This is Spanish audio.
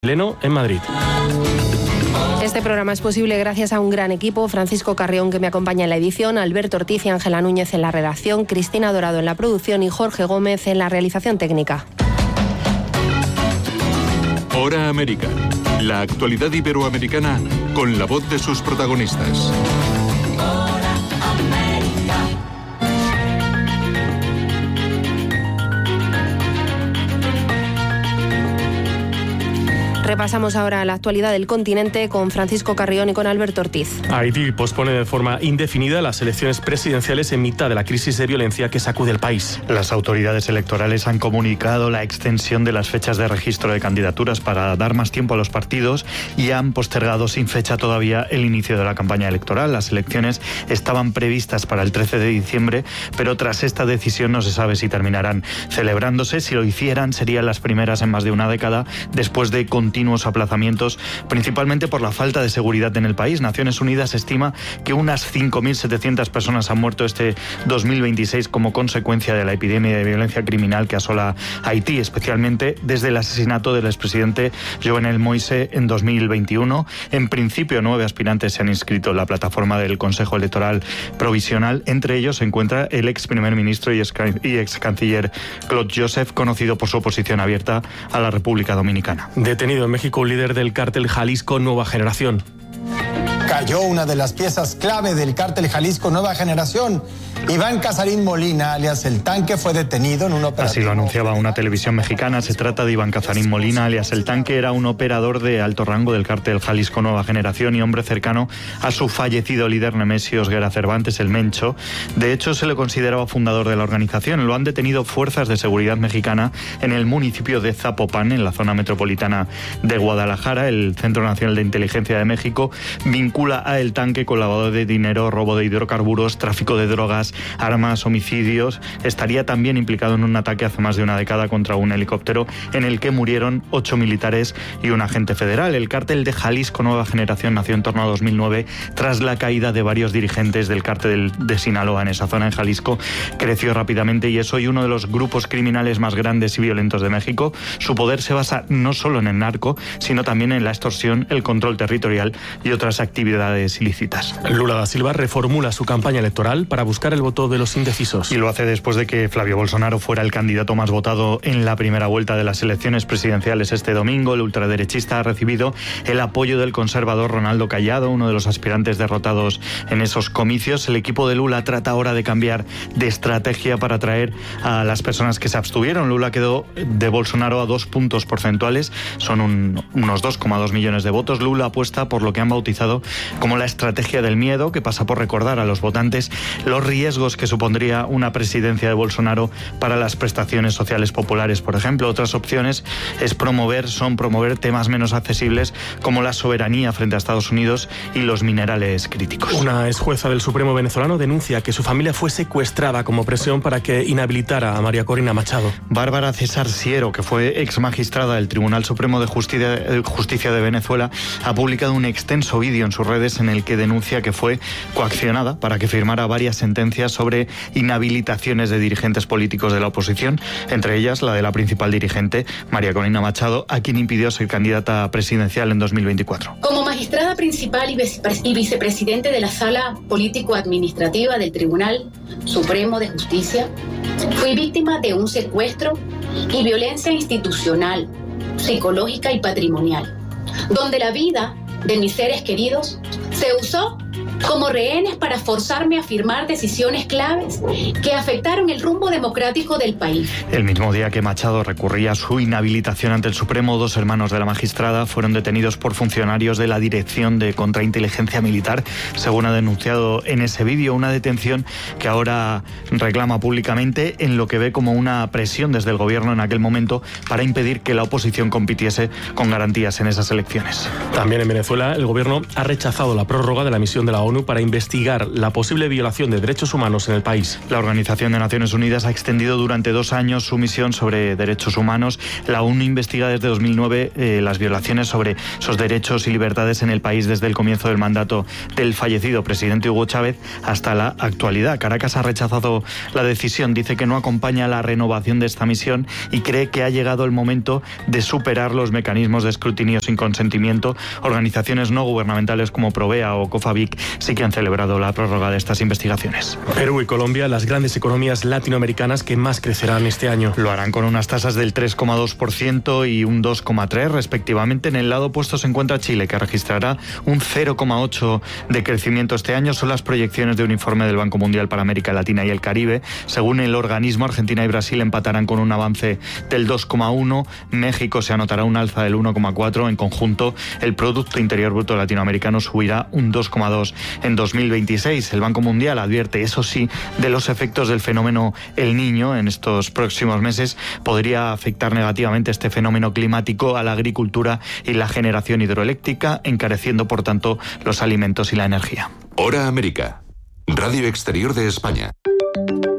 Leno en Madrid. Este programa es posible gracias a un gran equipo: Francisco Carrión, que me acompaña en la edición, Alberto Ortiz y Ángela Núñez en la redacción, Cristina Dorado en la producción y Jorge Gómez en la realización técnica. Hora América, la actualidad iberoamericana con la voz de sus protagonistas. Repasamos ahora la actualidad del continente con Francisco Carrión y con Alberto Ortiz. Haití pospone de forma indefinida las elecciones presidenciales en mitad de la crisis de violencia que sacude el país. Las autoridades electorales han comunicado la extensión de las fechas de registro de candidaturas para dar más tiempo a los partidos y han postergado sin fecha todavía el inicio de la campaña electoral. Las elecciones estaban previstas para el 13 de diciembre, pero tras esta decisión no se sabe si terminarán celebrándose. Si lo hicieran, serían las primeras en más de una década, después de continuos aplazamientos, principalmente por la falta de seguridad en el país. Naciones Unidas estima que unas 5.700 personas han muerto este 2026 como consecuencia de la epidemia de violencia criminal que asola Haití, especialmente desde el asesinato del expresidente Jovenel Moïse en 2021. En principio, 9 aspirantes se han inscrito en la plataforma del Consejo Electoral Provisional. Entre ellos se encuentra el ex primer ministro y ex canciller Claude Joseph, conocido por su oposición abierta a la República Dominicana. Detenido en México un líder del cártel Jalisco Nueva Generación. Cayó una de las piezas clave del cártel Jalisco Nueva Generación. Iván Casarín Molina, alias El Tanque, fue detenido en un operativo. Así lo anunciaba una televisión mexicana. Se trata de Iván Casarín Molina, alias El Tanque. Era un operador de alto rango del cártel Jalisco Nueva Generación y hombre cercano a su fallecido líder Nemesio Osguera Cervantes, el Mencho. De hecho, se le consideraba fundador de la organización. Lo han detenido fuerzas de seguridad mexicana en el municipio de Zapopan, en la zona metropolitana de Guadalajara. El Centro Nacional de Inteligencia de México vincula a El Tanque con lavado de dinero, robo de hidrocarburos, tráfico de drogas, armas, homicidios. Estaría también implicado en un ataque hace más de una década contra un helicóptero en el que murieron 8 militares y un agente federal. El cártel de Jalisco Nueva Generación nació en torno a 2009 tras la caída de varios dirigentes del cártel de Sinaloa en esa zona. En Jalisco creció rápidamente y es hoy uno de los grupos criminales más grandes y violentos de México. Su poder se basa no solo en el narco, sino también en la extorsión, el control territorial y otras actividades ilícitas. Lula da Silva reformula su campaña electoral para buscar el voto de los indecisos. Y lo hace después de que Flavio Bolsonaro fuera el candidato más votado en la primera vuelta de las elecciones presidenciales este domingo. El ultraderechista ha recibido el apoyo del conservador Ronaldo Cayado, uno de los aspirantes derrotados en esos comicios. El equipo de Lula trata ahora de cambiar de estrategia para atraer a las personas que se abstuvieron. Lula quedó de Bolsonaro a 2 puntos porcentuales, son unos 2,2 millones de votos. Lula apuesta por lo que han bautizado como la estrategia del miedo, que pasa por recordar a los votantes los riesgos que supondría una presidencia de Bolsonaro para las prestaciones sociales populares, por ejemplo. Otras opciones son promover temas menos accesibles como la soberanía frente a Estados Unidos y los minerales críticos. Una ex jueza del Supremo venezolano denuncia que su familia fue secuestrada como presión para que inhabilitara a María Corina Machado. Bárbara César Siero, que fue ex magistrada del Tribunal Supremo de Justicia de Venezuela, ha publicado un extenso vídeo en sus redes en el que denuncia que fue coaccionada para que firmara varias sentencias sobre inhabilitaciones de dirigentes políticos de la oposición, entre ellas la de la principal dirigente, María Corina Machado, a quien impidió ser candidata presidencial en 2024. Como magistrada principal y vicepresidente de la Sala Político-Administrativa del Tribunal Supremo de Justicia, fui víctima de un secuestro y violencia institucional, psicológica y patrimonial, donde la vida de mis seres queridos se usó como rehenes para forzarme a firmar decisiones claves que afectaron el rumbo democrático del país. El mismo día que Machado recurría a su inhabilitación ante el Supremo, 2 hermanos de la magistrada fueron detenidos por funcionarios de la Dirección de Contrainteligencia Militar, según ha denunciado en ese vídeo. Una detención que ahora reclama públicamente en lo que ve como una presión desde el gobierno en aquel momento para impedir que la oposición compitiese con garantías en esas elecciones. También en Venezuela, el gobierno ha rechazado la prórroga de la misión de la ONU ONU para investigar la posible violación de derechos humanos en el país. La Organización de Naciones Unidas ha extendido durante 2 años su misión sobre derechos humanos. La ONU investiga desde 2009 las violaciones sobre esos derechos y libertades en el país desde el comienzo del mandato del fallecido presidente Hugo Chávez hasta la actualidad. Caracas ha rechazado la decisión, dice que no acompaña la renovación de esta misión y cree que ha llegado el momento de superar los mecanismos de escrutinio sin consentimiento. Organizaciones no gubernamentales como Provea o COFAVIC sí que han celebrado la prórroga de estas investigaciones. Perú y Colombia, las grandes economías latinoamericanas que más crecerán este año. Lo harán con unas tasas del 3,2% y un 2,3% respectivamente. En el lado opuesto se encuentra Chile, que registrará un 0,8% de crecimiento este año. Son las proyecciones de un informe del Banco Mundial para América Latina y el Caribe. Según el organismo, Argentina y Brasil empatarán con un avance del 2,1%. México se anotará un alza del 1,4%. En conjunto, el Producto Interior Bruto latinoamericano subirá un 2,2% en 2026. El Banco Mundial advierte, eso sí, de los efectos del fenómeno El Niño. En estos próximos meses podría afectar negativamente este fenómeno climático a la agricultura y la generación hidroeléctrica, encareciendo, por tanto, los alimentos y la energía. Hora América, Radio Exterior de España.